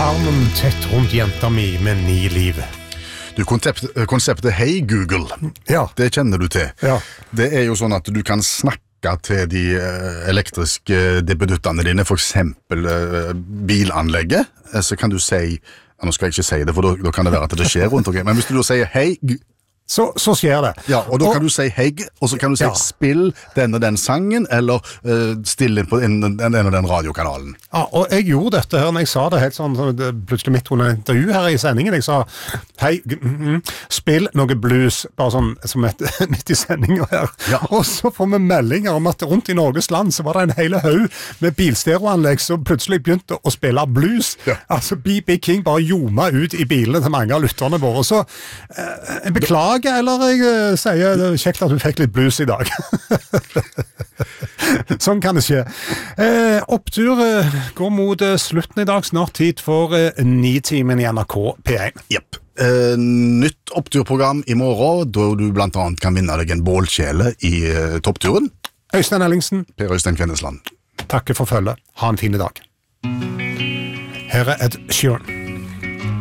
armen tett rundt jenta mi med 9 liv. Du, konseptet Hei Google, Ja. det kjenner du til. Ja. Det er jo sånn at du kan snakke til de elektriske debuttene dine, for eksempel bilanlegget, så kan du si, nå skal jeg ikke si det, for da kan det være at det skjer rundt omkring, men hvis du da sier hei, Så skjer det. ja, og da kan du si hei, og så kan du si Ja. spill den og den sangen, eller stille inn på den og den radiokanalen. Ja, og jeg gjorde dette her, når jeg sa det helt sånn, plutselig midt under intervju her i sendingen, jeg sa, hei, spill noe blues, bare sånn, som midt i sendingen her. Ja. Og så får vi meldinger om at rundt i Norges land, så var det en hele haug med bilstereoanlegg som plutselig begynte å spille blues. Ja. Altså, B.B. King bare joma ut i bilene til mange av lytterne våre. Så jeg beklager, eller jeg sier det er kjekt at du fikk litt blues i dag. Sånn kan det skje. Opptur går mot slutten i dag, snart tid for 9-timen i NRK P1. Jepp. Nytt oppturprogram i morgen, da du blant annet kan vinne deg en bålkjele i toppturen. Øystein Ellingsen, Per Øystein Kvindesland. takker for følget. Ha en fin dag. Her er Ed Sheeran.